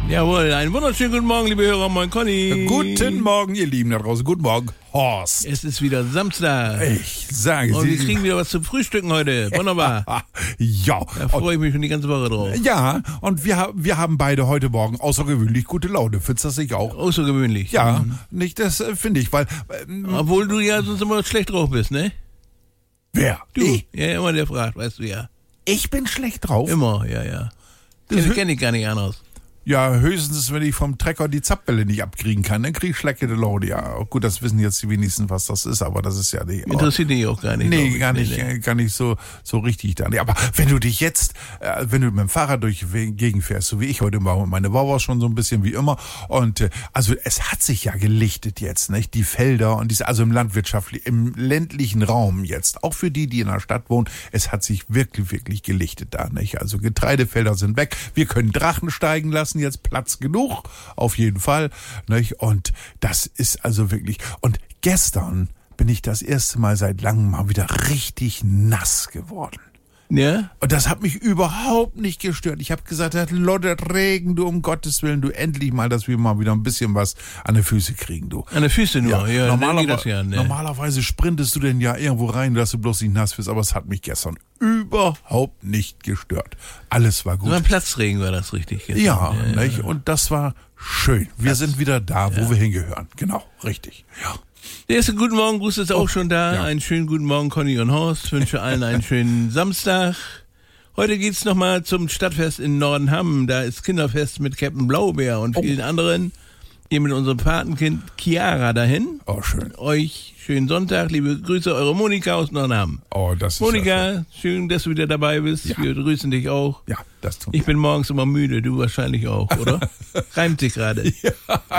Jawohl, einen wunderschönen guten Morgen, liebe Hörer, moin Conny. Guten Morgen, ihr Lieben da draußen. Guten Morgen, Horst. Es ist wieder Samstag. Ich sage Und wir Sie. kriegen wieder was zum Frühstücken heute. Wunderbar. Ja. Da freue ich mich schon die ganze Woche drauf. Ja, und wir haben beide heute Morgen außergewöhnlich gute Laune. Findest du das nicht auch? Außergewöhnlich. Ja, nicht das finde ich, weil... Obwohl du ja sonst immer schlecht drauf bist, ne? Wer? Du. Ich? Ja, immer der fragt, weißt du ja. Ich bin schlecht drauf? Immer, ja. Das Kenn ich gar nicht anders. Ja, höchstens, wenn ich vom Trecker die Zapfbälle nicht abkriegen kann, dann krieg ich schleckende Laune. Ja, gut, das wissen jetzt die wenigsten, was das ist, aber das ist ja nicht... Interessiert dich auch gar nicht. Nee, gar nicht so richtig da. Nee, aber wenn du dich jetzt, wenn du mit dem Fahrrad durch die Gegend fährst, so wie ich heute mal, meine Wawa schon so ein bisschen wie immer, und also es hat sich ja gelichtet jetzt, nicht? Die Felder und diese, also im ländlichen Raum jetzt, auch für die in der Stadt wohnen, es hat sich wirklich gelichtet da, nicht? Also Getreidefelder sind weg, wir können Drachen steigen lassen, jetzt Platz genug, auf jeden Fall, nicht? Und das ist also wirklich, und gestern bin ich das erste Mal seit langem mal wieder richtig nass geworden. Ja? Und das hat mich überhaupt nicht gestört. Ich habe gesagt, Lotte Regen, du um Gottes Willen, du endlich mal, dass wir mal wieder ein bisschen was an die Füße kriegen, du. An den Füßen nur, ja, normalerweise sprintest du denn ja irgendwo rein, dass du bloß nicht nass wirst, aber es hat mich gestern überhaupt nicht gestört. Alles war gut. So ein Platzregen war das richtig. Gestern. Ja, nicht? Und das war schön. Wir sind wieder da, wo wir hingehören. Genau, richtig. Ja. Der erste Guten Morgen Gruß ist auch schon da. Ja. Einen schönen guten Morgen, Conny und Horst. Wünsche allen einen schönen Samstag. Heute geht's nochmal zum Stadtfest in Nordenham. Da ist Kinderfest mit Captain Blaubeer und vielen anderen. Ihr mit unserem Patenkind Chiara dahin. Oh, schön. Euch schönen Sonntag. Liebe Grüße, eure Monika aus Nordenham. Oh, das ist Monika, ja schön, dass du wieder dabei bist. Ja. Wir grüßen dich auch. Ja, das tun Ich bin morgens immer müde, du wahrscheinlich auch, oder? Reimt sich gerade. Ja.